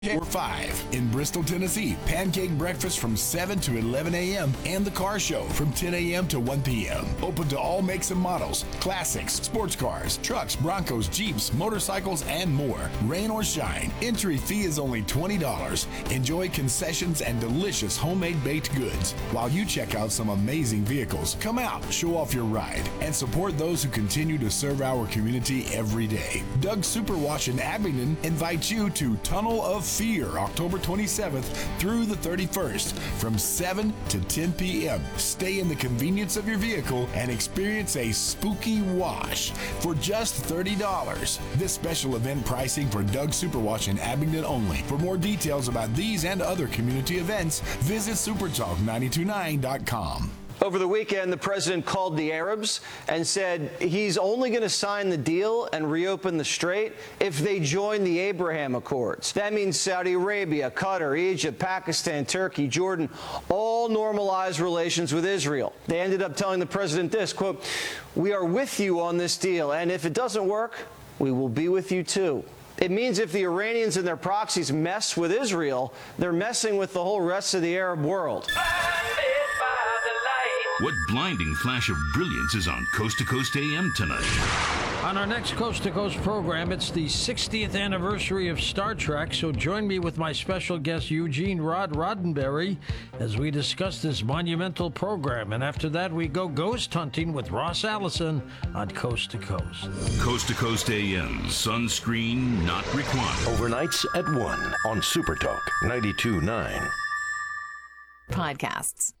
or 5. In Bristol, Tennessee, pancake breakfast from 7 to 11 a.m. and the car show from 10 a.m. to 1 p.m. Open to all makes and models, classics, sports cars, trucks, Broncos, Jeeps, motorcycles, and more. Rain or shine, entry fee is only $20. Enjoy concessions and delicious homemade baked goods. While you check out some amazing vehicles, come out, show off your ride, and support those who continue to serve our community every day. Doug Superwash in Abingdon invites you to Tunnel of Fear, October 27th through the 31st from 7 to 10 p.m. Stay in the convenience of your vehicle and experience a spooky wash for just $30. This special event pricing for Doug Superwash in Abingdon only. For more details about these and other community events, visit supertalk929.com. Over the weekend, the president called the Arabs and said he's only going to sign the deal and reopen the strait if they join the Abraham Accords. That means Saudi Arabia, Qatar, Egypt, Pakistan, Turkey, Jordan, all normalize relations with Israel. They ended up telling the president this, quote, "We are with you on this deal, and if it doesn't work, we will be with you too." It means if the Iranians and their proxies mess with Israel, they're messing with the whole rest of the Arab world. What blinding flash of brilliance is on Coast to Coast AM tonight? On our next Coast to Coast program, it's the 60th anniversary of Star Trek, so join me with my special guest, Eugene Roddenberry, as we discuss this monumental program. And after that, we go ghost hunting with Ross Allison on Coast to Coast. Coast AM, sunscreen not required. Overnights at 1 on Supertalk 92.9. Podcasts.